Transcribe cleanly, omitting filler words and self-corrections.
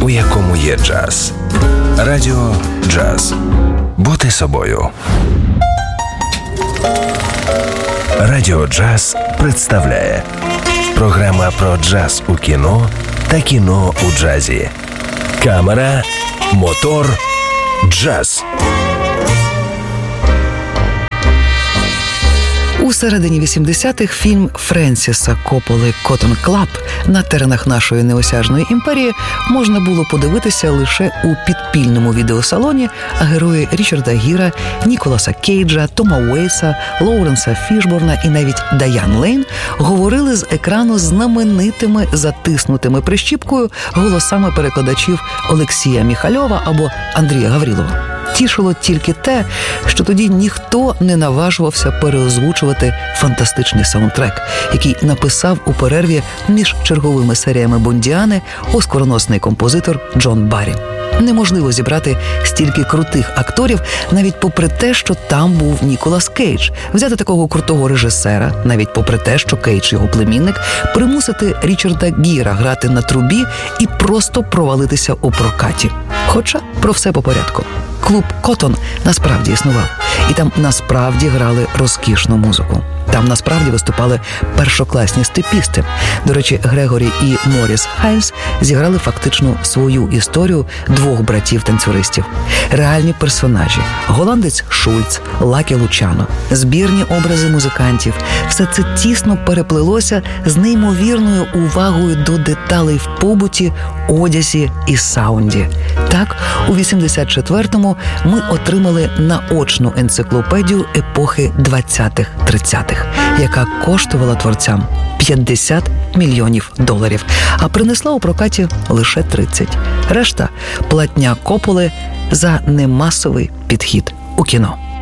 у якому є джаз. Радіо Джаз. Бути собою. Радіо Джаз представляє програма про джаз у кіно та кіно у джазі. Камера, мотор, джаз. У середині 80-х фільм Френсіса Копполи «Коттон Клаб» на теренах нашої неосяжної імперії можна було подивитися лише у підпільному відеосалоні, а герої Річарда Гіра, Ніколаса Кейджа, Тома Уейтса, Лоуренса Фішборна і навіть Даян Лейн говорили з екрану знаменитими затиснутими прищіпкою голосами перекладачів Олексія Міхальова або Андрія Гаврилова. Тішило тільки те, що тоді ніхто не наважувався переозвучувати фантастичний саундтрек, який написав у перерві між черговими серіями Бондіани оскароносний композитор Джон Баррі. Неможливо зібрати стільки крутих акторів, навіть попри те, що там був Ніколас Кейдж. Взяти такого крутого режисера, навіть попри те, що Кейдж його племінник, примусити Річарда Гіра грати на трубі і просто провалитися у прокаті. Хоча про все по порядку. Клуб «Коттон» насправді існував. І там насправді грали розкішну музику. Там насправді виступали першокласні степісти. До речі, Грегорі і Моріс Хайльс зіграли фактично свою історію двох братів-танцюристів. Реальні персонажі – голландець Шульц, Лакі Лучано, збірні образи музикантів. Все це тісно переплелося з неймовірною увагою до деталей в побуті, одязі і саунді. Так, у 84-му ми отримали наочну енциклопедію епохи 20-30-х, яка коштувала творцям $50 мільйонів, а принесла у прокаті лише 30. Решта – платня Копполи за немасовий підхід у кіно.